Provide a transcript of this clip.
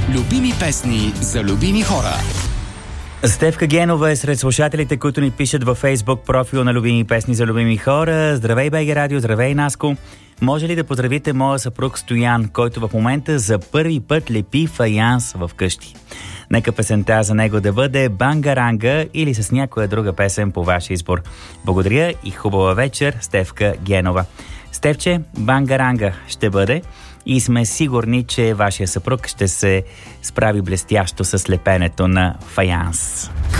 Любими песни за любими хора. Стефка Генова е сред слушателите, които ни пишат във Фейсбук профила на Любими песни за любими хора. Здравей, БГ Радио, здравей, Наско. Може ли да поздравите моя съпруг Стоян, който в момента за първи път лепи фаянс в къщи? Нека песента за него да бъде Бангаранга или с някоя друга песен по ваш избор. Благодаря и хубава вечер, Стефка Генова. Стефче, Бангаранга ще бъде и сме сигурни, че вашия съпруг ще се справи блестящо с лепенето на фаянс.